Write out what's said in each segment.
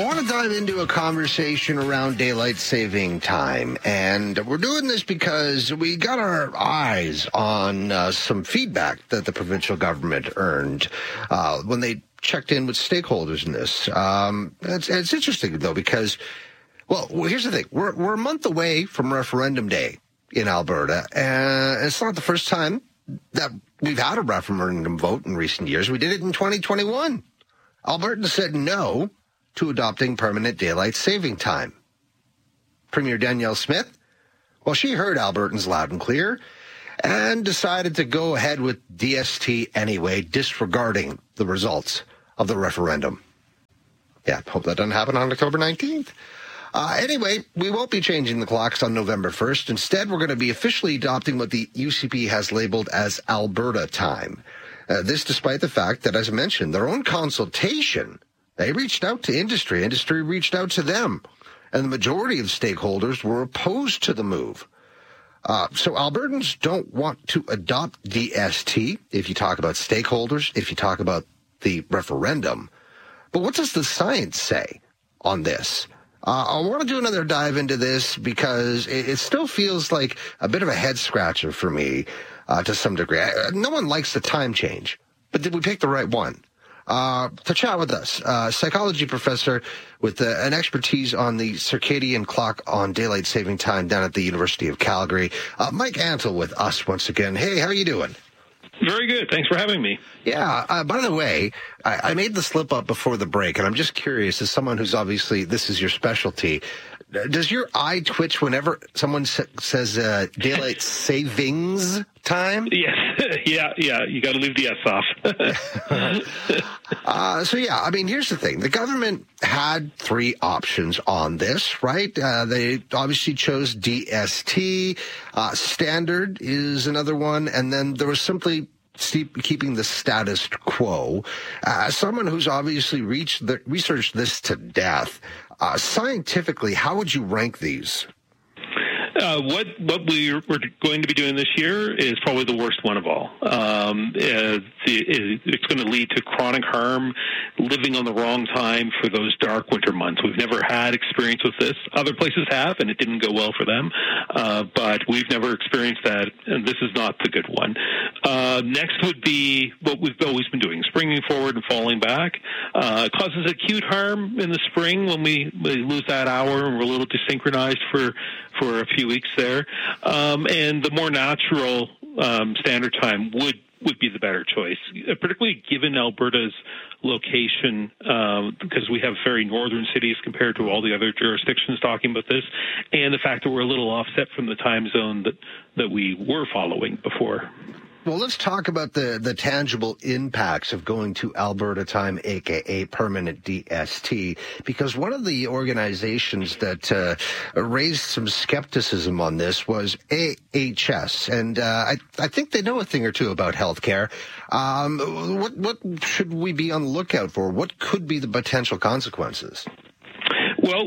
I want to dive into a conversation around daylight saving time, and we're doing this because we got our eyes on some feedback that the provincial government earned when they checked in with stakeholders in this. It's interesting, though, because, well, here's the thing. We're a month away from referendum day in Alberta, and it's not the first time that we've had a referendum vote in recent years. We did it in 2021. Albertans said no to adopting permanent daylight saving time. Premier Danielle Smith, well, she heard Albertans loud and clear and decided to go ahead with DST anyway, disregarding the results of the referendum. Yeah, hope that doesn't happen on October 19th. Anyway, we won't be changing the clocks on November 1st. Instead, we're going to be officially adopting what the UCP has labeled as Alberta time. This despite the fact that, as I mentioned, their own consultation, they reached out to industry. Industry reached out to them. And the majority of stakeholders were opposed to the move. So Albertans don't want to adopt DST if you talk about stakeholders, if you talk about the referendum. But what does the science say on this? I want to do another dive into this because it still feels like a bit of a head scratcher for me to some degree. No one likes the time change, but did we pick the right one? To chat with us, psychology professor with an expertise on the circadian clock on daylight saving time down at the University of Calgary, Mike Antle with us once again. Hey, how are you doing? Very good. Thanks for having me. Yeah. By the way, I made the slip up before the break, and I'm just curious, as someone who's obviously, this is your specialty, does your eye twitch whenever someone says daylight savings time? Yes. Yeah. You got to leave the S off. So, yeah, I mean, here's the thing. The government had three options on this, right? They obviously chose DST. Standard is another one. And then there was simply keeping the status quo. Someone who's obviously researched this to death, scientifically, how would you rank these? What we're going to be doing this year is probably the worst one of all. It's going to lead to chronic harm, living on the wrong time for those dark winter months. We've never had experience with this. Other places have, and it didn't go well for them. But we've never experienced that, and this is not the good one. Next would be what we've always been doing, springing forward and falling back. It causes acute harm in the spring when we lose that hour and we're a little desynchronized for a few weeks there. And the more natural standard time would be the better choice, particularly given Alberta's location, because we have very northern cities compared to all the other jurisdictions talking about this, and the fact that we're a little offset from the time zone that we were following before. Well, let's talk about the tangible impacts of going to Alberta time, a.k.a. permanent DST, because one of the organizations that raised some skepticism on this was AHS, and I think they know a thing or two about healthcare. What should we be on the lookout for? What could be the potential consequences? Well,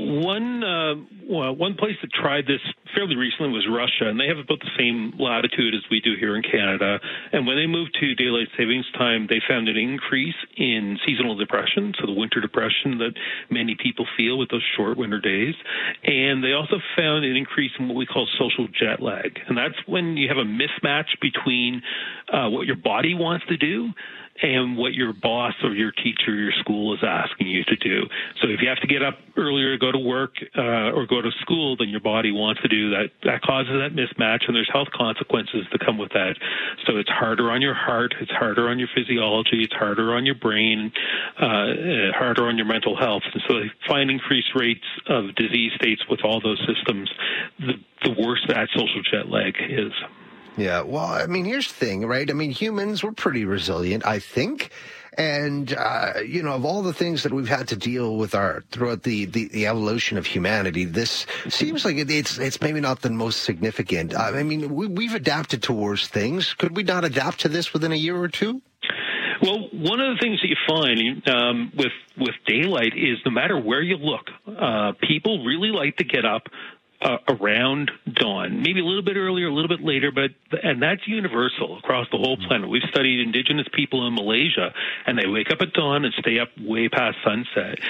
one place that tried this fairly recently was Russia, and they have about the same latitude as we do here in Canada. And when they moved to daylight savings time, they found an increase in seasonal depression, so the winter depression that many people feel with those short winter days. And they also found an increase in what we call social jet lag. And that's when you have a mismatch between what your body wants to do and what your boss or your teacher or your school is asking you to do. So if you have to get up earlier to go to work or go to school than your body wants to do, that causes that mismatch, and there's health consequences that come with that. So it's harder on your heart, it's harder on your physiology, it's harder on your brain, harder on your mental health. And so they find increased rates of disease states with all those systems, the worse that social jet lag is. Yeah, well, I mean, here's the thing, right? I mean, humans, we're pretty resilient, I think. And, of all the things that we've had to deal with throughout the evolution of humanity, this seems like it's maybe not the most significant. I mean, we've adapted to worse things. Could we not adapt to this within a year or two? Well, one of the things that you find with daylight is no matter where you look, people really like to get up around dawn, maybe a little bit earlier, a little bit later, and that's universal across the whole planet. We've studied indigenous people in Malaysia, and they wake up at dawn and stay up way past sunset.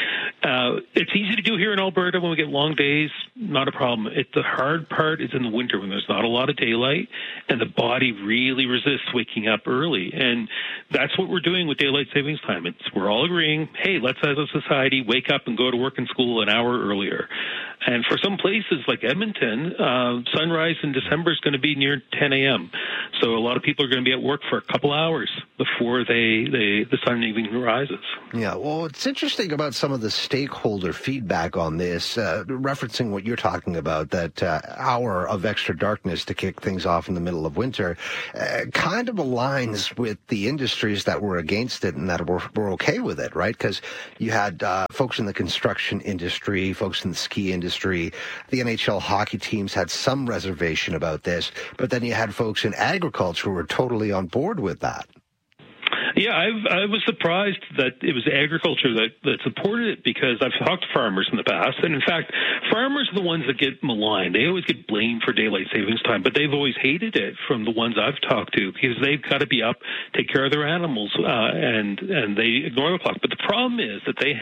It's easy to do here in Alberta when we get long days, not a problem. The hard part is in the winter when there's not a lot of daylight and the body really resists waking up early. And that's what we're doing with daylight savings time. We're all agreeing, hey, let's as a society wake up and go to work and school an hour earlier. And for some places like Edmonton, sunrise in December is going to be near 10 a.m. So a lot of people are going to be at work for a couple hours before the sun even rises. Yeah, well, it's interesting about some of the stakeholder feedback on this, referencing what you're talking about, that hour of extra darkness to kick things off in the middle of winter, kind of aligns with the industries that were against it and that were okay with it, right? Because you had folks in the construction industry, folks in the ski industry, the NHL hockey teams had some reservation about this, but then you had folks in agriculture who were totally on board with that. Yeah, I was surprised that it was agriculture that supported it, because I've talked to farmers in the past, and in fact, farmers are the ones that get maligned. They always get blamed for daylight savings time, but they've always hated it from the ones I've talked to, because they've got to be up, take care of their animals, and they ignore the clock. But the problem is that they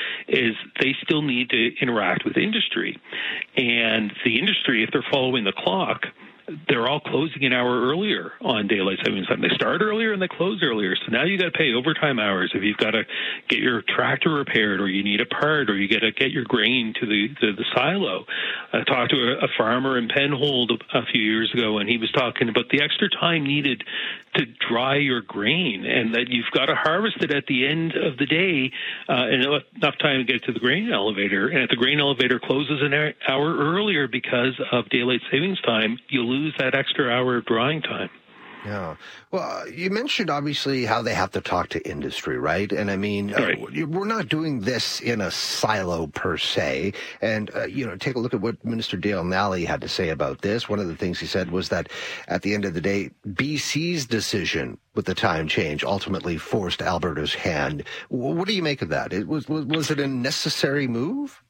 still need to interact with industry, and the industry, if they're following the clock, they're all closing an hour earlier on daylight savings time. They start earlier and they close earlier. So now you got to pay overtime hours if you've got to get your tractor repaired, or you need a part, or you got to get your grain to the silo. I talked to a farmer in Penhold a few years ago, and he was talking about the extra time needed to dry your grain, and that you've got to harvest it at the end of the day, and enough time to get to the grain elevator. And if the grain elevator closes an hour earlier because of daylight savings time, you lose that extra hour of drying time. Yeah. Well, you mentioned obviously how they have to talk to industry, right? And I mean, right. We're not doing this in a silo per se. And, take a look at what Minister Dale Nally had to say about this. One of the things he said was that at the end of the day, BC's decision with the time change ultimately forced Alberta's hand. What do you make of that? Was it a necessary move?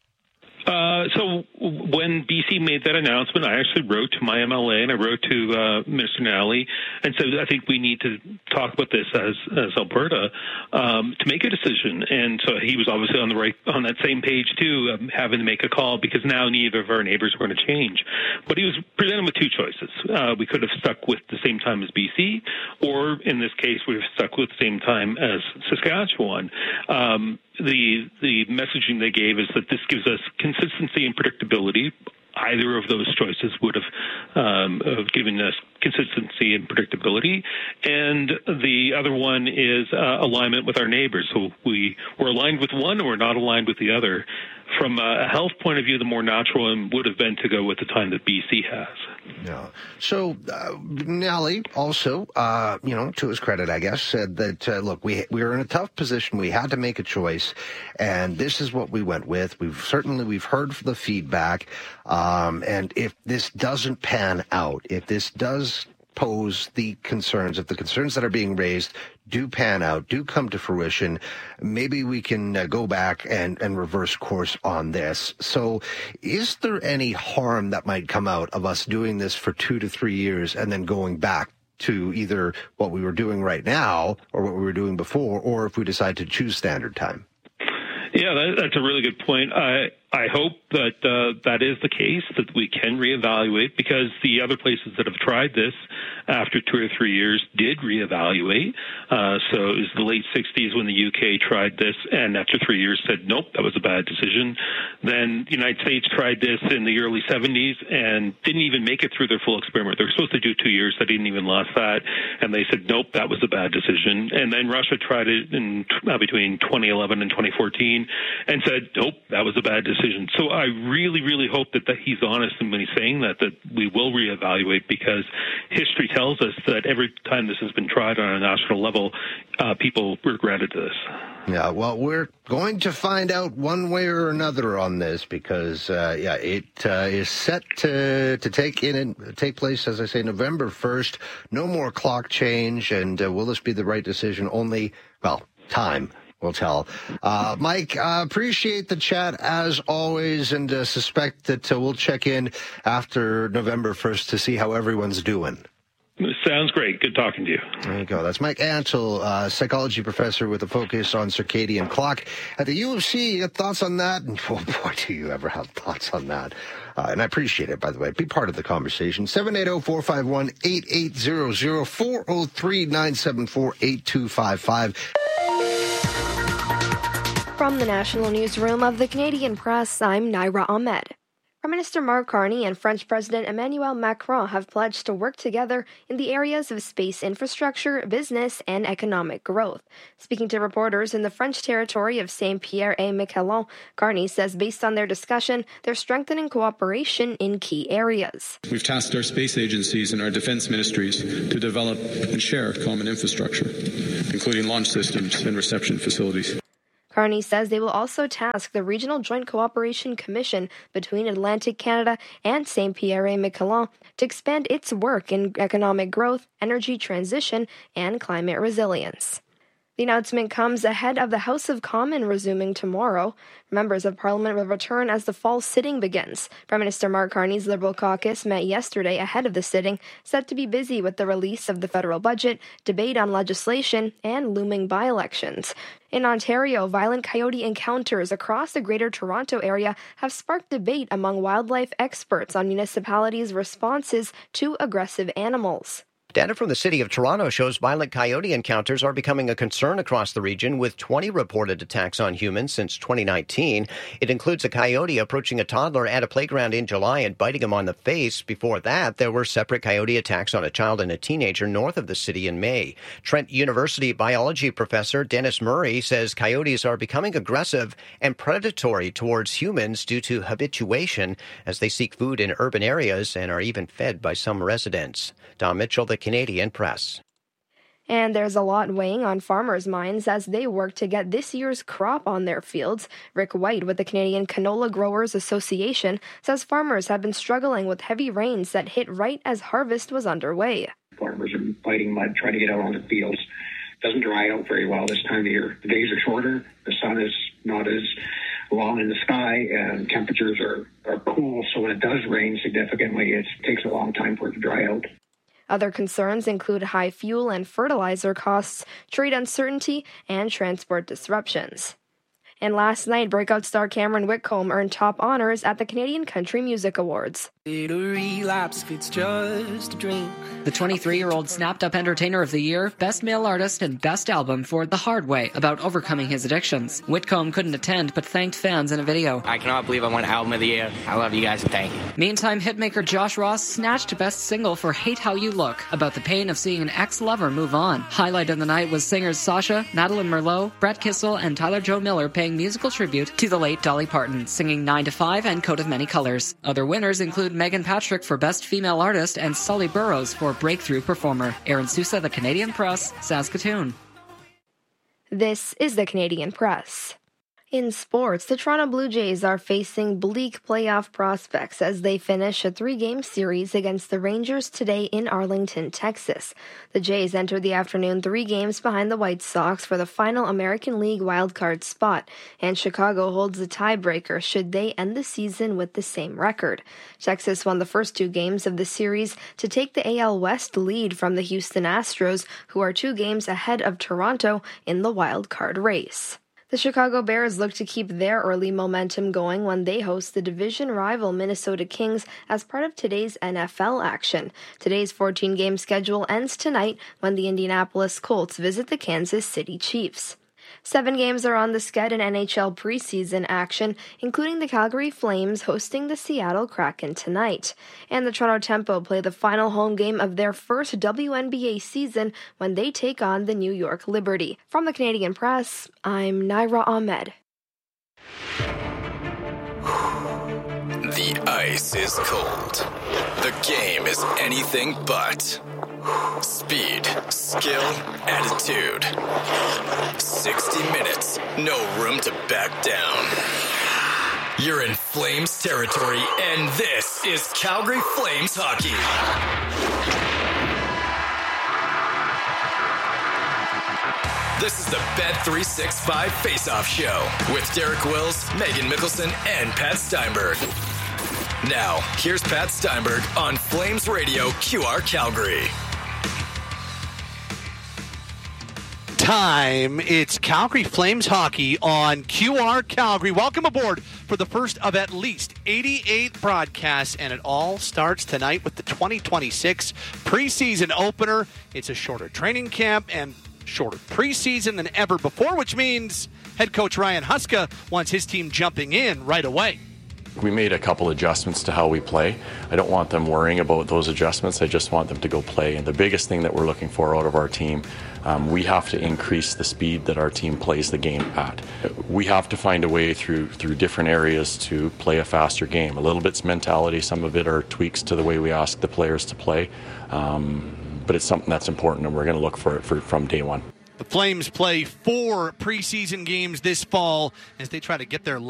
So when BC made that announcement, I actually wrote to my MLA and I wrote to Minister Nally and said, I think we need to talk about this as Alberta to make a decision. And so he was obviously on that same page too, having to make a call, because now neither of our neighbors were going to change. But he was presented with two choices. We could have stuck with the same time as BC, or in this case, we've stuck with the same time as Saskatchewan. The messaging they gave is that this gives us consistency and predictability. Either of those choices would have given us consistency and predictability. And the other one is alignment with our neighbors. So we're aligned with one, or we're not aligned with the other. From a health point of view, the more natural one would have been to go with the time that BC has. Yeah. So Nally also, to his credit, I guess, said that, look, we were in a tough position. We had to make a choice, and this is what we went with. We've heard the feedback, and if this doesn't pan out, if this does pose the concerns, if the concerns that are being raised do pan out, do come to fruition, maybe we can go back and reverse course on this. So is there any harm that might come out of us doing this for 2 to 3 years and then going back to either what we were doing right now or what we were doing before, or if we decide to choose standard time? Yeah, that's a really good point. I hope that that is the case, that we can reevaluate, because the other places that have tried this after 2 or 3 years did reevaluate. So it was the late 60s when the UK tried this, and after 3 years said, nope, that was a bad decision. Then the United States tried this in the early 70s and didn't even make it through their full experiment. They were supposed to do 2 years. They didn't even last that. And they said, nope, that was a bad decision. And then Russia tried it in between 2011 and 2014 and said, nope, that was a bad decision. So I really, really hope that he's honest when he's saying that we will reevaluate, because history tells us that every time this has been tried on a national level, people regretted this. Yeah, well, we're going to find out one way or another on this, because, it is set to take place, as I say, November 1st. No more clock change, and will this be the right decision? Only, time will tell. Mike, appreciate the chat as always, and suspect that we'll check in after November 1st to see how everyone's doing. Sounds great. Good talking to you. There you go. That's Mike Ansel, psychology professor with a focus on circadian clock at the U of C. You got thoughts on that? And oh boy, do you ever have thoughts on that. And I appreciate it, by the way. Be part of the conversation. 780-451-8800, 403-974-8255. From the National Newsroom of the Canadian Press, I'm Naira Ahmed. Prime Minister Mark Carney and French President Emmanuel Macron have pledged to work together in the areas of space infrastructure, business, and economic growth. Speaking to reporters in the French territory of Saint-Pierre-et-Miquelon, Carney says based on their discussion, they're strengthening cooperation in key areas. We've tasked our space agencies and our defense ministries to develop and share common infrastructure, including launch systems and reception facilities. Carney says they will also task the Regional Joint Cooperation Commission between Atlantic Canada and Saint-Pierre-et-Miquelon to expand its work in economic growth, energy transition, and climate resilience. The announcement comes ahead of the House of Commons resuming tomorrow. Members of Parliament will return as the fall sitting begins. Prime Minister Mark Carney's Liberal caucus met yesterday ahead of the sitting, set to be busy with the release of the federal budget, debate on legislation, and looming by-elections. In Ontario, violent coyote encounters across the Greater Toronto Area have sparked debate among wildlife experts on municipalities' responses to aggressive animals. Data from the City of Toronto shows violent coyote encounters are becoming a concern across the region, with 20 reported attacks on humans since 2019. It includes a coyote approaching a toddler at a playground in July and biting him on the face. Before that, there were separate coyote attacks on a child and a teenager north of the city in May. Trent University biology professor Dennis Murray says coyotes are becoming aggressive and predatory towards humans due to habituation as they seek food in urban areas and are even fed by some residents. Tom Mitchell, the Canadian Press. And there's a lot weighing on farmers' minds as they work to get this year's crop on their fields. Rick White with the Canadian Canola Growers Association says farmers have been struggling with heavy rains that hit right as harvest was underway. Farmers are fighting mud, trying to get out on the fields. It doesn't dry out very well this time of year. The days are shorter, the sun is not as long in the sky, and temperatures are cool, so when it does rain significantly, it takes a long time for it to dry out. Other concerns include high fuel and fertilizer costs, trade uncertainty, and transport disruptions. And last night, breakout star Cameron Whitcomb earned top honors at the Canadian Country Music Awards. The 23-year-old snapped up Entertainer of the Year, Best Male Artist, and Best Album for The Hard Way, about overcoming his addictions. Whitcomb couldn't attend, but thanked fans in a video. I cannot believe I won Album of the Year. I love you guys and thank you. Meantime, hitmaker Josh Ross snatched Best Single for Hate How You Look, about the pain of seeing an ex-lover move on. Highlight of the night was singers Sasha, Madeline Merlot, Brett Kissel, and Tyler Joe Miller paying musical tribute to the late Dolly Parton, singing 9 to 5 and Coat of Many Colors. Other winners include Megan Patrick for Best Female Artist and Sully Burrows for Breakthrough Performer. Aaron Sousa, The Canadian Press, Saskatoon. This is The Canadian Press. In sports, the Toronto Blue Jays are facing bleak playoff prospects as they finish a 3-game series against the Rangers today in Arlington, Texas. The Jays entered the afternoon 3 games behind the White Sox for the final American League wildcard spot, and Chicago holds the tiebreaker should they end the season with the same record. Texas won the first 2 games of the series to take the AL West lead from the Houston Astros, who are 2 games ahead of Toronto in the wildcard race. The Chicago Bears look to keep their early momentum going when they host the division rival Minnesota Kings as part of today's NFL action. Today's 14-game schedule ends tonight when the Indianapolis Colts visit the Kansas City Chiefs. 7 games are on the sched in NHL preseason action, including the Calgary Flames hosting the Seattle Kraken tonight. And the Toronto Tempo play the final home game of their first WNBA season when they take on the New York Liberty. From the Canadian Press, I'm Naira Ahmed. The ice is cold. The game is anything but. Speed, skill, attitude. 60 minutes, no room to back down. You're in Flames territory, and this is Calgary Flames hockey. This is the Bet365 Face-Off Show with Derek Wills, Megan Mickelson, and Pat Steinberg. Now, here's Pat Steinberg on Flames Radio QR Calgary. time. It's Calgary Flames hockey on QR Calgary. Welcome aboard for the first of at least 88 broadcasts, and it all starts tonight with the 2026 preseason opener. It's a shorter training camp and shorter preseason than ever before, which means head coach Ryan Huska wants his team jumping in right away. We made a couple adjustments to how we play. I don't want them worrying about those adjustments. I just want them to go play. And the biggest thing that we're looking for out of our team, we have to increase the speed that our team plays the game at. We have to find a way through different areas to play a faster game. A little bit's mentality, some of it are tweaks to the way we ask the players to play. But it's something that's important, and we're going to look for it from day one. The Flames play 4 preseason games this fall as they try to get their